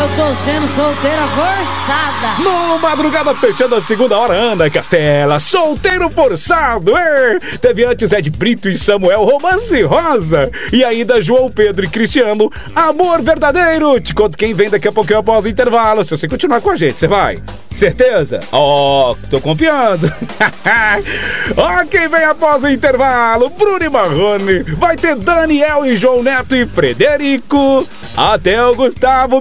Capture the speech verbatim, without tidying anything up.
eu tô sendo solteira forçada. No Madrugada fechando a segunda hora, Ana Castela, solteiro forçado, é. Teve antes Ed Brito e Samuel, Romance Rosa. E ainda João Pedro e Cristiano, Amor Verdadeiro. Te conto quem vem daqui a pouquinho após o intervalo. Se você continuar com a gente, você vai? Certeza? Ó, oh, tô confiando. Ó, quem vem após o intervalo, Bruno e Marrone. Vai ter Daniel e João Neto e Frederico. Até o Gustavo